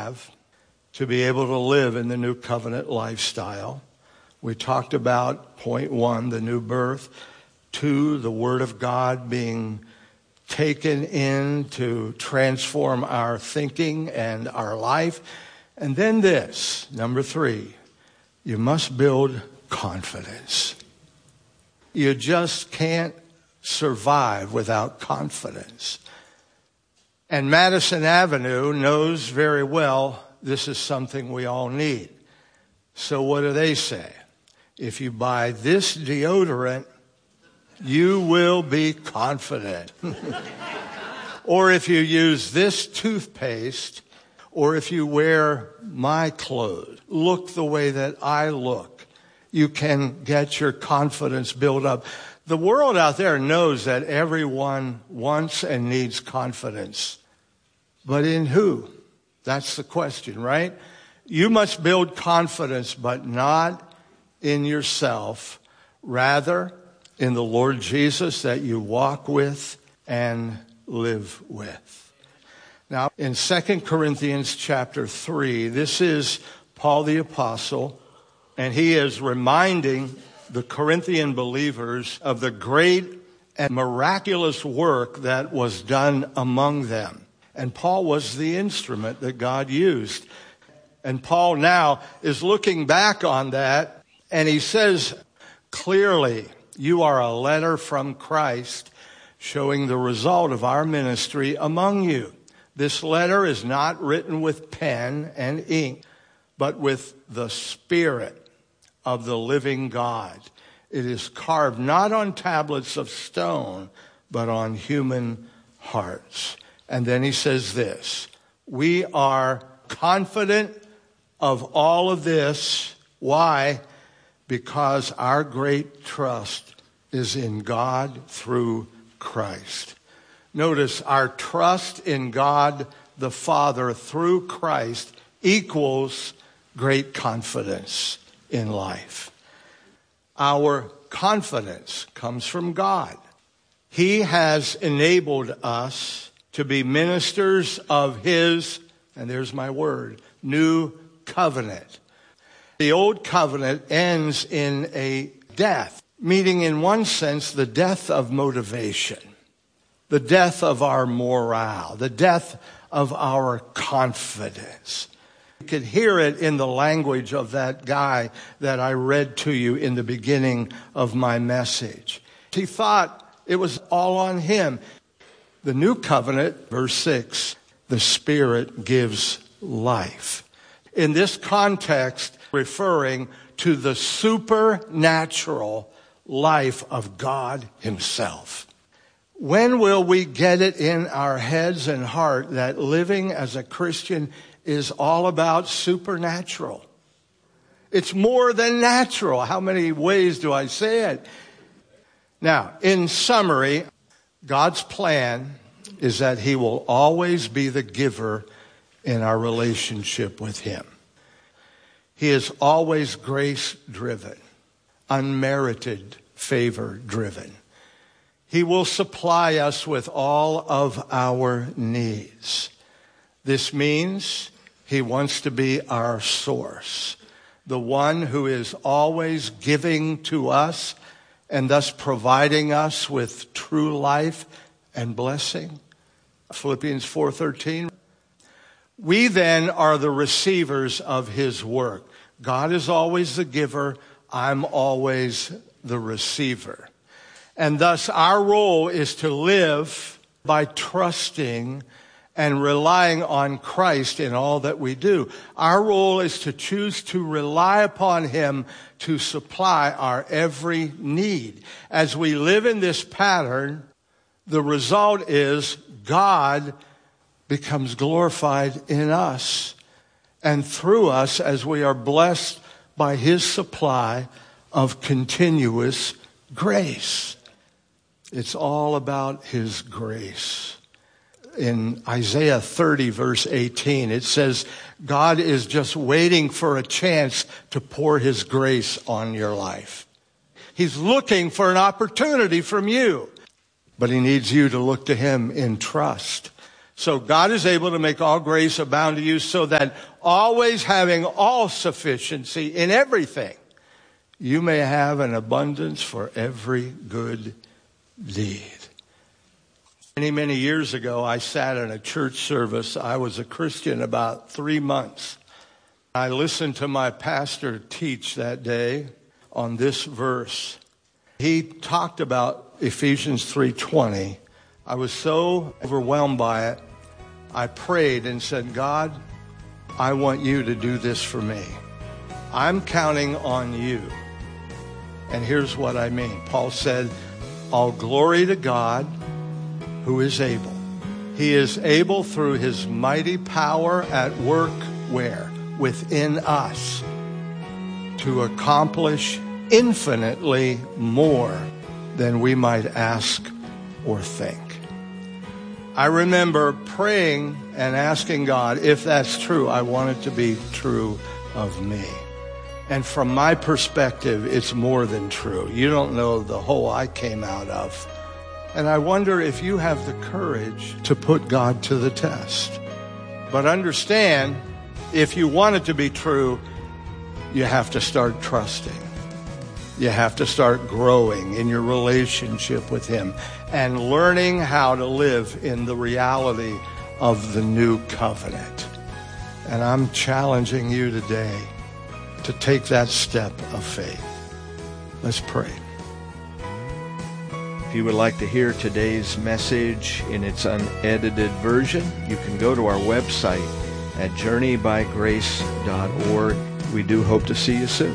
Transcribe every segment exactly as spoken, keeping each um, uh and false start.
have to be able to live in the new covenant lifestyle. We talked about point one, the new birth. Two, the Word of God being taken in to transform our thinking and our life. And then this, number three, you must build confidence. You just can't survive without confidence. And Madison Avenue knows very well this is something we all need. So what do they say? If you buy this deodorant, you will be confident. Or if you use this toothpaste, or if you wear my clothes, look the way that I look, you can get your confidence built up. The world out there knows that everyone wants and needs confidence. But in who? That's the question, right? You must build confidence, but not in yourself, rather in the Lord Jesus that you walk with and live with. Now, in Second Corinthians chapter three, this is Paul the Apostle, and he is reminding the Corinthian believers of the great and miraculous work that was done among them. And Paul was the instrument that God used. And Paul now is looking back on that, and he says clearly, you are a letter from Christ showing the result of our ministry among you. This letter is not written with pen and ink, but with the Spirit of the living God. It is carved not on tablets of stone, but on human hearts. And then he says this, we are confident of all of this. Why? Because our great trust is in God through Christ. Notice our trust in God the Father through Christ equals great confidence in life. Our confidence comes from God. He has enabled us to be ministers of his, and there's my word, new covenant. The old covenant ends in a death, meaning in one sense the death of motivation, the death of our morale, the death of our confidence. You could hear it in the language of that guy that I read to you in the beginning of my message. He thought it was all on him. The new covenant, verse six, the Spirit gives life. In this context, referring to the supernatural life of God himself. When will we get it in our heads and heart that living as a Christian is all about supernatural? It's more than natural. How many ways do I say it? Now, in summary, God's plan is that he will always be the giver in our relationship with him. He is always grace-driven, unmerited favor-driven. He will supply us with all of our needs. This means he wants to be our source, the one who is always giving to us and thus providing us with true life and blessing. Philippians four thirteen. We then are the receivers of his work. God is always the giver. I'm always the receiver. And thus our role is to live by trusting and relying on Christ in all that we do. Our role is to choose to rely upon him to supply our every need. As we live in this pattern, the result is God becomes glorified in us and through us as we are blessed by his supply of continuous grace. It's all about his grace. In Isaiah thirty, verse eighteen, it says, God is just waiting for a chance to pour his grace on your life. He's looking for an opportunity from you, but he needs you to look to him in trust. So God is able to make all grace abound to you, so that always having all sufficiency in everything, you may have an abundance for every good deed. Many, many years ago, I sat in a church service. I was a Christian about three months. I listened to my pastor teach that day on this verse. He talked about Ephesians three twenty. I was so overwhelmed by it, I prayed and said, God, I want you to do this for me. I'm counting on you. And here's what I mean. Paul said, all glory to God who is able. He is able through his mighty power at work where? Within us, to accomplish infinitely more than we might ask or think. I remember praying and asking God, if that's true, I want it to be true of me. And from my perspective, it's more than true. You don't know the hole I came out of. And I wonder if you have the courage to put God to the test. But understand, if you want it to be true, you have to start trusting. You have to start growing in your relationship with him and learning how to live in the reality of the new covenant. And I'm challenging you today to take that step of faith. Let's pray. If you would like to hear today's message in its unedited version, you can go to our website at journey by grace dot org. We do hope to see you soon.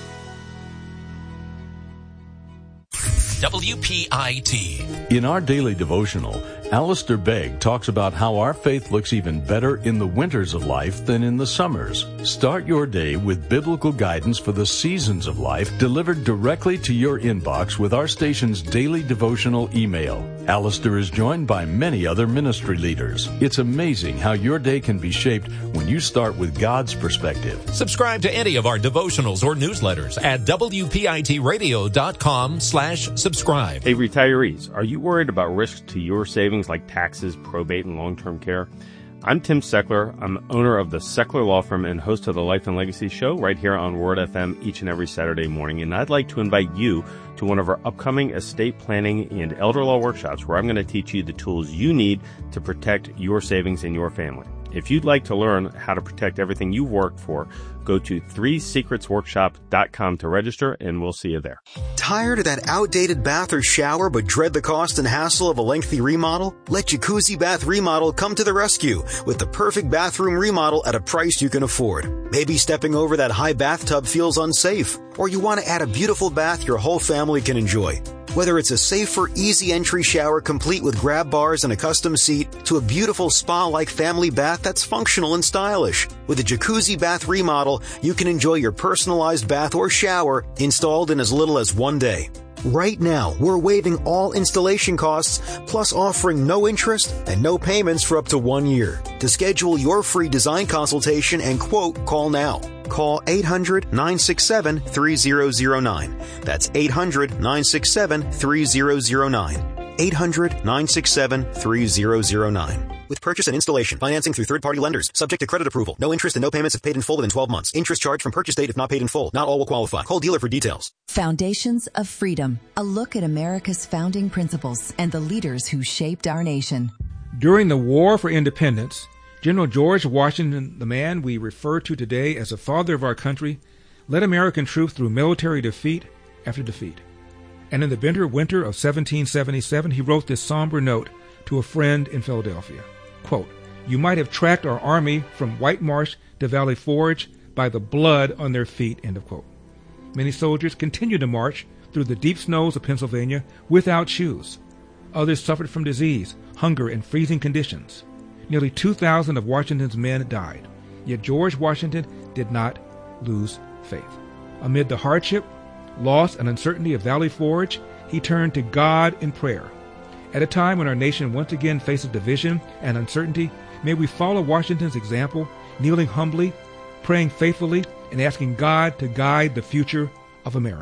W P I T. In our daily devotional, Alistair Begg talks about how our faith looks even better in the winters of life than in the summers. Start your day with biblical guidance for the seasons of life delivered directly to your inbox with our station's daily devotional email. Alistair is joined by many other ministry leaders. It's amazing how your day can be shaped when you start with God's perspective. Subscribe to any of our devotionals or newsletters at W P I T radio dot com slash subscribe. Hey, retirees, are you worried about risks to your savings like taxes, probate, and long-term care? I'm Tim Seckler. I'm owner of the Seckler Law Firm and host of the Life and Legacy Show right here on Word F M each and every Saturday morning. And I'd like to invite you to one of our upcoming estate planning and elder law workshops where I'm going to teach you the tools you need to protect your savings and your family. If you'd like to learn how to protect everything you've worked for, go to three secrets workshop dot com to register, and we'll see you there. Tired of that outdated bath or shower but dread the cost and hassle of a lengthy remodel? Let Jacuzzi Bath Remodel come to the rescue with the perfect bathroom remodel at a price you can afford. Maybe stepping over that high bathtub feels unsafe, or you want to add a beautiful bath your whole family can enjoy. Whether it's a safer, easy entry shower complete with grab bars and a custom seat to a beautiful spa-like family bath that's functional and stylish. With a Jacuzzi Bath Remodel, you can enjoy your personalized bath or shower installed in as little as one day. Right now, we're waiving all installation costs, plus offering no interest and no payments for up to one year. To schedule your free design consultation and quote, call now. Call eight hundred, nine six seven, three zero zero nine. That's eight hundred, nine six seven, three zero zero nine. eight hundred, nine six seven, three zero zero nine. With purchase and installation, financing through third-party lenders, subject to credit approval. No interest and no payments if paid in full within twelve months. Interest charged from purchase date if not paid in full. Not all will qualify. Call dealer for details. Foundations of Freedom. A look at America's founding principles and the leaders who shaped our nation. During the War for Independence, General George Washington, the man we refer to today as the father of our country, led American troops through military defeat after defeat. And in the bitter winter of seventeen seventy-seven, he wrote this somber note to a friend in Philadelphia. Quote, "You might have tracked our army from White Marsh to Valley Forge by the blood on their feet," end of quote. Many soldiers continued to march through the deep snows of Pennsylvania without shoes. Others suffered from disease, hunger, and freezing conditions. Nearly two thousand of Washington's men died. Yet George Washington did not lose faith. Amid the hardship, loss, and uncertainty of Valley Forge, he turned to God in prayer. At a time when our nation once again faces division and uncertainty, may we follow Washington's example, kneeling humbly, praying faithfully, and asking God to guide the future of America.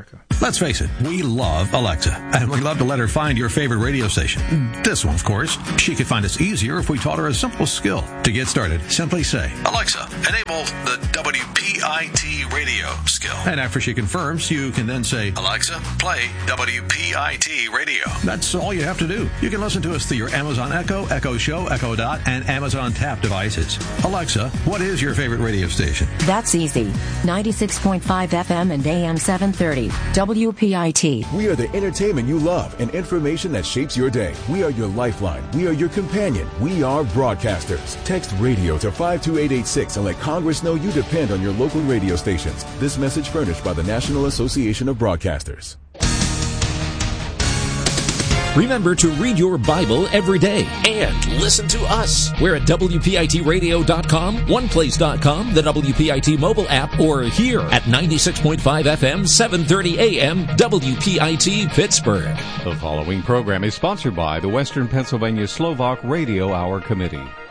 Let's face it, we love Alexa, and we love to let her find your favorite radio station. This one, of course. She could find us easier if we taught her a simple skill. To get started, simply say, Alexa, enable the W P I T radio skill. And after she confirms, you can then say, Alexa, play W P I T radio. That's all you have to do. You can listen to us through your Amazon Echo, Echo Show, Echo Dot, and Amazon Tap devices. Alexa, what is your favorite radio station? That's easy. ninety-six point five F M and A M seven thirty. W P I T. We are the entertainment you love and information that shapes your day. We are your lifeline. We are your companion. We are broadcasters. Text radio to five two eight eight six and let Congress know you depend on your local radio stations. This message furnished by the National Association of Broadcasters. Remember to read your Bible every day and listen to us. We're at W P I T radio dot com, one place dot com, the W P I T mobile app, or here at ninety-six point five F M, seven thirty A M, W P I T Pittsburgh. The following program is sponsored by the Western Pennsylvania Slovak Radio Hour Committee.